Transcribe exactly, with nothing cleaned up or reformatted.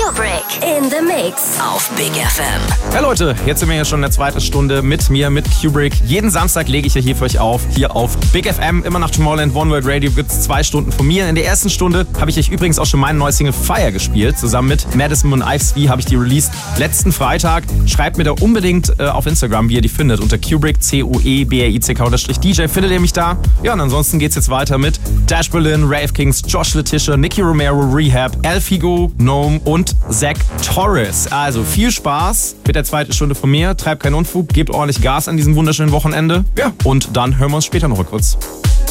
Kubrick in the Mix auf Big F M. Ja Leute, jetzt sind wir hier schon in der zweiten Stunde mit mir, mit Kubrick. Jeden Samstag lege ich ja hier für euch auf, hier auf Big F M. Immer nach Tomorrowland One World Radio gibt es zwei Stunden von mir. In der ersten Stunde habe ich euch übrigens auch schon meine neue Single Fire gespielt. Zusammen mit Madison und Ives V habe ich die released letzten Freitag. Schreibt mir da unbedingt äh, auf Instagram, wie ihr die findet. Unter Kubrick, C U E B R I C K D J findet ihr mich da. Ja, und ansonsten geht's jetzt weiter mit Dash Berlin, Rave Kings, Josh Letitia, Nicky Romero, Rehab, El Figo, Gnome und Zach Torres. Also viel Spaß mit der zweiten Stunde von mir. Treibt keinen Unfug, gebt ordentlich Gas an diesem wunderschönen Wochenende. Ja, und dann hören wir uns später noch kurz.